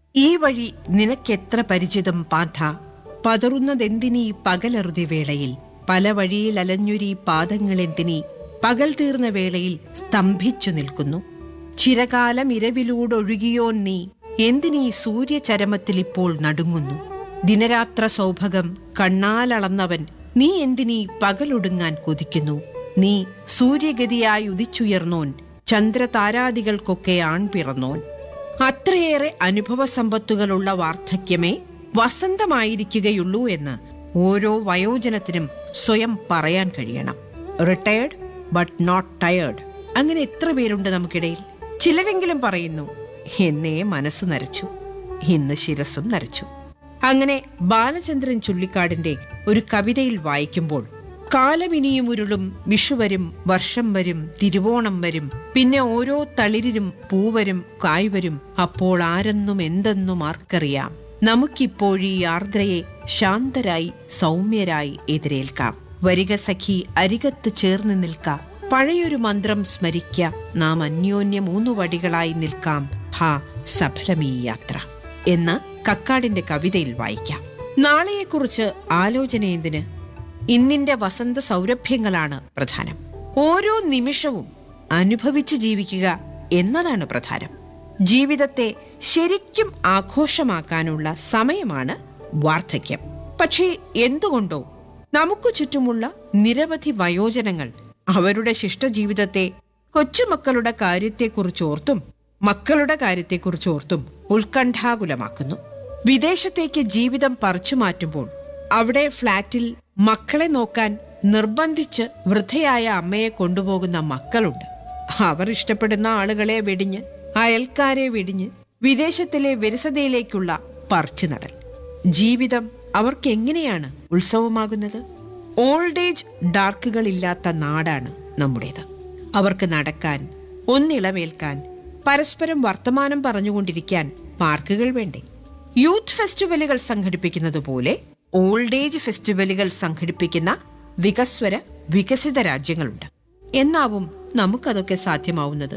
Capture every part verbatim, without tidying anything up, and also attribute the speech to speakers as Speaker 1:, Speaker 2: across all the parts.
Speaker 1: ഈ വഴി നിനക്കെത്ര പരിചിതം പാഥ, പതറുന്നതെന്തിനീ പകലറുതി വേളയിൽ, പല വഴിയിൽ അലഞ്ഞൊരീ പാദങ്ങളെന്തിനീ പകൽ തീർന്ന വേളയിൽ സ്തംഭിച്ചു നിൽക്കുന്നു. ചിരകാലം ഇരവിലൂടൊഴുകിയോൻ നീ, എന്തിനീ സൂര്യചരമത്തിലിപ്പോൾ നടുങ്ങുന്നു. ദിനരാത്ര സൗഭഗം കണ്ണാലളന്നവൻ, നീ എന്തിനീ പകലൊടുങ്ങാൻ കൊതിക്കുന്നു. നീ സൂര്യഗതിയായി ഉദിച്ചുയർന്നോൻ, ചന്ദ്രതാരാദികൾക്കൊക്കെ ആൺപിറന്നോൻ. അത്രയേറെ അനുഭവ സമ്പത്തുകളുള്ള വാർദ്ധക്യമേ വസന്തമായിരിക്കുകയുള്ളൂ എന്ന് ഓരോ വയോജനത്തിനും സ്വയം പറയാൻ കഴിയണം. Retired but not tired. അങ്ങനെ എത്ര പേരുണ്ട് നമുക്കിടയിൽ? ചിലരെങ്കിലും പറയുന്നു, എന്നേ മനസ്സു നരച്ചു, ഇന്ന് ശിരസും നരച്ചു. അങ്ങനെ ബാലചന്ദ്രൻ ചുള്ളിക്കാടിന്റെ ഒരു കവിതയിൽ വായിക്കുമ്പോൾ, കാലമിനിയും ഉരുളും വിഷുവരും വർഷം വരും തിരുവോണം വരും, പിന്നെ ഓരോ തളിരിനും പൂവരും കായ്വരും, അപ്പോൾ ആരെന്നും എന്തെന്നും ആർക്കറിയാം, നമുക്കിപ്പോഴീ ആർദ്രയെ ശാന്തരായി സൗമ്യരായി എതിരേൽക്കാം. വരിക സഖി അരികത്ത് ചേർന്ന് നിൽക്കാം, പഴയൊരു മന്ത്രം സ്മരിക്ക, നാം അന്യോന്യം മൂന്നു വടികളായി നിൽക്കാം, ഹാ സഫലമീ യാത്ര എന്ന് കക്കാടിന്റെ കവിതയിൽ വായിക്കാം. നാളെയെക്കുറിച്ച് ആലോചന എന്തിന്? ഇന്നിന്റെ വസന്ത സൗരഭ്യങ്ങളാണ് പ്രധാനം. ഓരോ നിമിഷവും അനുഭവിച്ച് ജീവിക്കുക എന്നതാണ് പ്രധാനം. ജീവിതത്തെ ശരിക്കും ആഘോഷമാക്കാനുള്ള സമയമാണ് വാർദ്ധക്യം. പക്ഷേ എന്തുകൊണ്ടോ നമുക്ക് ചുറ്റുമുള്ള നിരവധി വയോജനങ്ങൾ അവരുടെ ശിഷ്ടജീവിതത്തെ കൊച്ചുമക്കളുടെ കാര്യത്തെക്കുറിച്ചോർത്തും മക്കളുടെ കാര്യത്തെക്കുറിച്ചോർത്തും ഉത്കണ്ഠാകുലമാക്കുന്നു. വിദേശത്തേക്ക് ജീവിതം പറിച്ചു മാറ്റുമ്പോൾ അവിടെ ഫ്ളാറ്റിൽ മക്കളെ നോക്കാൻ നിർബന്ധിച്ച് വൃദ്ധയായ അമ്മയെ കൊണ്ടുപോകുന്ന മക്കളുണ്ട്. അവർ ഇഷ്ടപ്പെടുന്ന ആളുകളെ വെടിഞ്ഞ്, അയൽക്കാരെ വെടിഞ്ഞ് വിദേശത്തിലെ വിരസതയിലേക്കുള്ള പറിച്ചു നടൽ. ജീവിതം അവർക്കെങ്ങനെയാണ് ഉത്സവമാകുന്നത്? ഓൾഡ് ഏജ് ഡാർക്കുകളില്ലാത്ത നാടാണ് നമ്മുടേത്. അവർക്ക് നടക്കാൻ, ഒന്നിളമേൽക്കാൻ, പരസ്പരം വർത്തമാനം പറഞ്ഞുകൊണ്ടിരിക്കാൻ പാർക്കുകൾ വേണ്ടേ? യൂത്ത് ഫെസ്റ്റിവലുകൾ സംഘടിപ്പിക്കുന്നത് പോലെ ഓൾഡ് ഏജ് ഫെസ്റ്റിവലുകൾ സംഘടിപ്പിക്കുന്ന വികസ്വര വികസിത രാജ്യങ്ങളുണ്ട്. എന്നാവും നമുക്കതൊക്കെ സാധ്യമാവുന്നത്?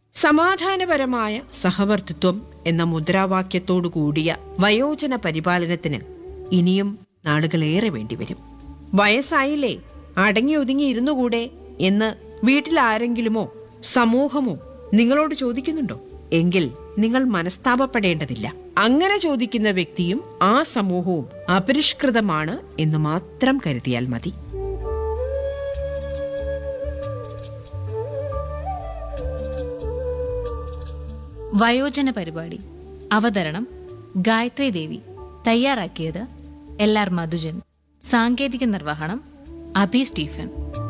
Speaker 1: സമാധാനപരമായ സഹവർത്തിത്വം എന്ന മുദ്രാവാക്യത്തോടു കൂടിയ വയോജന പരിപാലനത്തിന് ഇനിയും നാളുകളേറെ വേണ്ടിവരും. വയസ്സായില്ലേ, അടങ്ങി ഒതുങ്ങി ഇരുന്നുകൂടെ എന്ന് വീട്ടിൽ ആരെങ്കിലുമോ സമൂഹമോ നിങ്ങളോട് ചോദിക്കുന്നുണ്ടോ? എങ്കിൽ നിങ്ങൾ മനസ്താപപ്പെടേണ്ടതില്ല. അങ്ങനെ ചോദിക്കുന്ന വ്യക്തിയും ആ സമൂഹവും അപരിഷ്കൃതമാണ് എന്ന് മാത്രം കരുതിയാൽ മതി.
Speaker 2: വയോജന പരിപാടി അവതരണം ഗായത്രി ദേവി. തയ്യാറാക്കിയത് എൽ ആർ മധുജൻ. സാങ്കേതിക നിർവഹണം അഭി സ്റ്റീഫൻ.